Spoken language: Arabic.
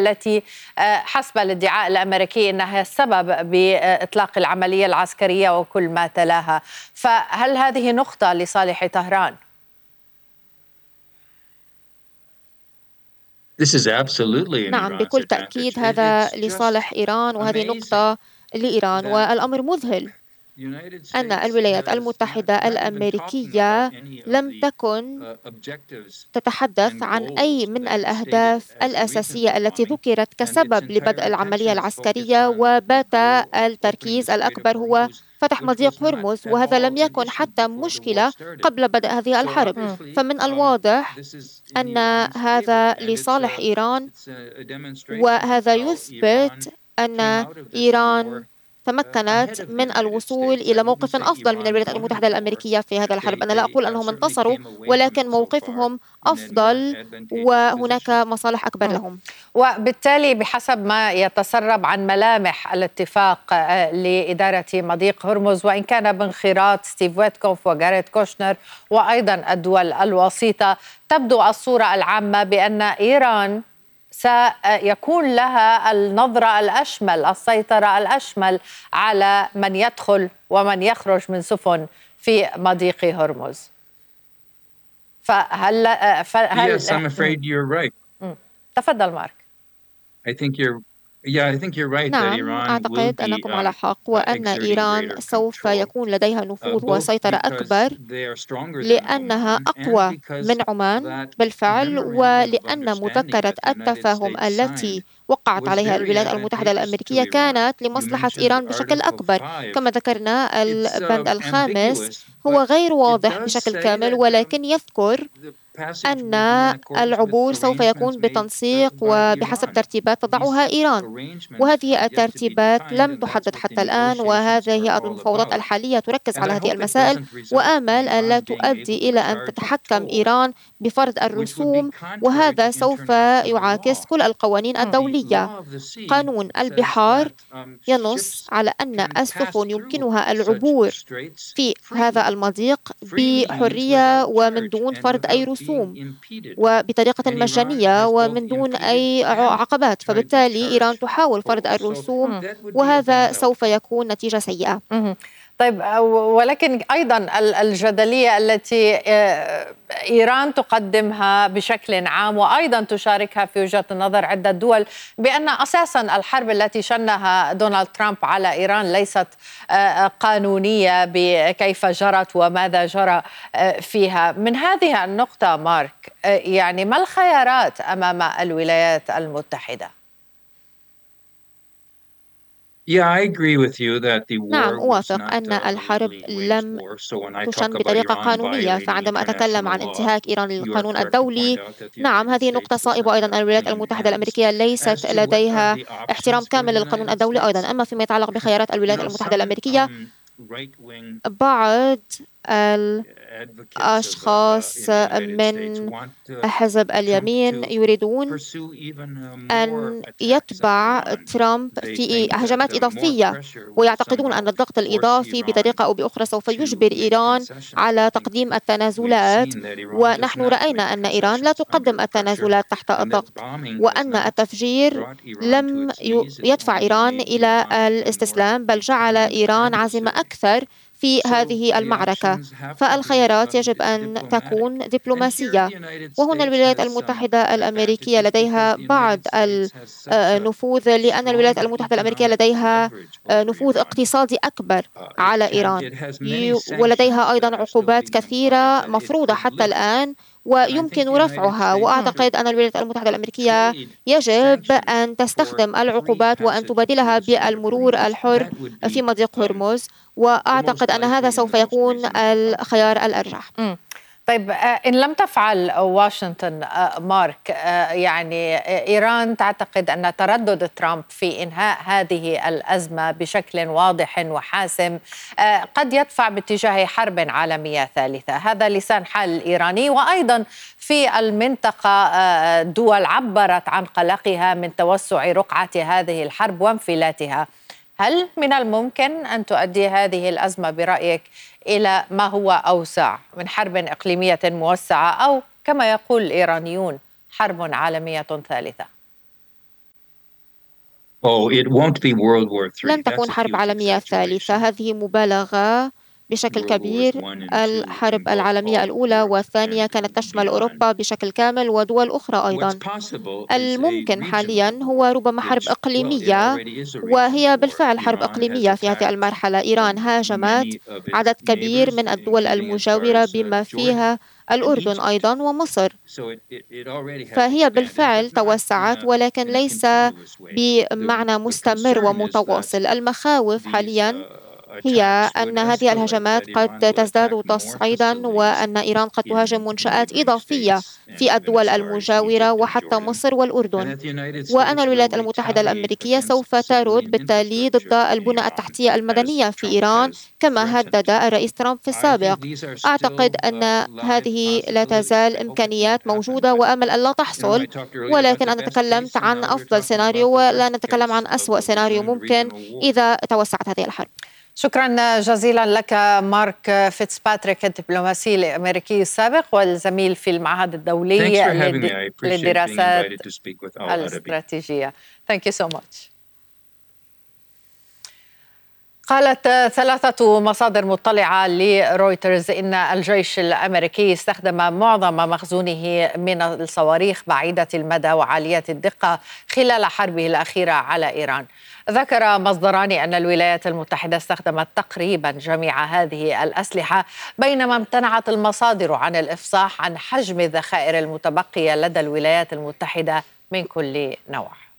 التي حسب الادعاء الأمريكي أنها السبب بإطلاق العملية العسكرية وكل ما تلاها. فهل هذه نقطة لصالح طهران؟ نعم، بكل تأكيد هذا لصالح إيران، وهذه نقطة لإيران. والأمر مذهل أن الولايات المتحدة الأمريكية لم تكن تتحدث عن أي من الأهداف الأساسية التي ذكرت كسبب لبدء العملية العسكرية، وبات التركيز الأكبر هو فتح مضيق هرمز، وهذا لم يكن حتى مشكلة قبل بدء هذه الحرب. فمن الواضح أن هذا لصالح إيران، وهذا يثبت أن إيران تمكنت من الوصول إلى موقف أفضل من الولايات المتحدة الأمريكية في هذا الحرب. أنا لا أقول أنهم انتصروا، ولكن موقفهم أفضل وهناك مصالح أكبر لهم. وبالتالي بحسب ما يتسرب عن ملامح الاتفاق لإدارة مضيق هرمز، وإن كان بانخراط ستيف ويتكوف وجاريت كوشنر وأيضا الدول الوسيطة، تبدو الصورة العامة بأن إيران سيكون لها النظرة الأشمل، السيطرة الأشمل على من يدخل ومن يخرج من سفن في مضيق هرمز. فهل Yes, I'm afraid you're right. تفضل مارك. نعم، أعتقد أنكم على حق، وأن إيران سوف يكون لديها نفوذ وسيطرة أكبر لأنها أقوى من عمان بالفعل، ولأن مذكرة التفاهم التي وقعت عليها الولايات المتحدة الأمريكية كانت لمصلحة إيران بشكل أكبر. كما ذكرنا، البند الخامس هو غير واضح بشكل كامل، ولكن يذكر أن العبور سوف يكون بتنسيق وبحسب ترتيبات تضعها إيران، وهذه الترتيبات لم تحدد حتى الآن، وهذه المفاوضات الحالية تركز على هذه المسائل، وآمل أن لا تؤدي إلى أن تتحكم إيران بفرض الرسوم، وهذا سوف يعاكس كل القوانين الدولية. قانون البحار ينص على أن السفن يمكنها العبور في هذا المضيق بحرية ومن دون فرض أي رسوم، وبطريقة مجانية ومن دون أي عقبات. فبالتالي إيران تحاول فرض الرسوم، وهذا سوف يكون نتيجة سيئة. طيب، ولكن أيضا الجدلية التي إيران تقدمها بشكل عام وأيضا تشاركها في وجهة النظر عدة دول بأن أساسا الحرب التي شنها دونالد ترامب على إيران ليست قانونية بكيف جرت وماذا جرى فيها. من هذه النقطة مارك، يعني ما الخيارات أمام الولايات المتحدة؟ نعم، أوافق أن الحرب لم تشن بطريقة قانونية. فعندما أتكلم عن انتهاك إيران للقانون الدولي، نعم، هذه نقطة صائبة أيضا. الولايات المتحدة الأمريكية ليست لديها احترام كامل للقانون الدولي أيضا. أما فيما يتعلق بخيارات الولايات المتحدة الأمريكية، بعض الأشخاص من حزب اليمين يريدون أن يتبع ترامب في هجمات إضافية، ويعتقدون أن الضغط الإضافي بطريقة أو بأخرى سوف يجبر إيران على تقديم التنازلات. ونحن رأينا أن إيران لا تقدم التنازلات تحت الضغط، وأن التفجير لم يدفع إيران إلى الاستسلام، بل جعل إيران عازمة أكثر في هذه المعركة. فالخيارات يجب أن تكون دبلوماسية. وهنا الولايات المتحدة الأمريكية لديها بعض النفوذ، لأن الولايات المتحدة الأمريكية لديها نفوذ اقتصادي أكبر على إيران، ولديها أيضا عقوبات كثيرة مفروضة حتى الآن ويمكن رفعها. وأعتقد أن الولايات المتحدة الأمريكية يجب أن تستخدم العقوبات وأن تبادلها بالمرور الحر في مضيق هرمز، وأعتقد أن هذا سوف يكون الخيار الأرجح. طيب، إن لم تفعل واشنطن مارك، يعني إيران تعتقد أن تردد ترامب في إنهاء هذه الأزمة بشكل واضح وحاسم قد يدفع باتجاه حرب عالمية ثالثة. هذا لسان حال الإيراني، وأيضا في المنطقة دول عبرت عن قلقها من توسع رقعة هذه الحرب وانفلاتها. هل من الممكن أن تؤدي هذه الأزمة برأيك إلى ما هو أوسع من حرب إقليمية موسعة، أو كما يقول الإيرانيون حرب عالمية ثالثة؟ لن تكون حرب عالمية ثالثة. هذه مبالغة بشكل كبير. الحرب العالمية الأولى والثانية كانت تشمل أوروبا بشكل كامل ودول أخرى أيضا. الممكن حاليا هو ربما حرب إقليمية، وهي بالفعل حرب إقليمية في هذه المرحلة. إيران هاجمت عدد كبير من الدول المجاورة بما فيها الأردن أيضا ومصر، فهي بالفعل توسعت ولكن ليس بمعنى مستمر ومتواصل. المخاوف حاليا هي أن هذه الهجمات قد تزداد تصعيدا، وأن إيران قد تهاجم منشآت إضافية في الدول المجاورة وحتى مصر والأردن، وأن الولايات المتحدة الأمريكية سوف ترد بالتالي ضد البنى التحتية المدنية في إيران كما هدد الرئيس ترامب في السابق. أعتقد أن هذه لا تزال إمكانيات موجودة وأمل أن لا تحصل، ولكن أنا تكلمت عن أفضل سيناريو ولا نتكلم عن أسوأ سيناريو ممكن إذا توسعت هذه الحرب. شكرا جزيلا لك مارك فيتسباتريك، الدبلوماسي الأمريكي السابق والزميل في المعهد الدولي للدراسات الاستراتيجية. Thank you so much. قالت 3 مصادر مطلعة لرويترز إن الجيش الأمريكي استخدم معظم مخزونه من الصواريخ بعيدة المدى وعالية الدقة خلال حربه الأخيرة على إيران. ذكر مصدران أن الولايات المتحدة استخدمت تقريبا جميع هذه الأسلحة، بينما امتنعت المصادر عن الإفصاح عن حجم الذخائر المتبقية لدى الولايات المتحدة من كل نوع.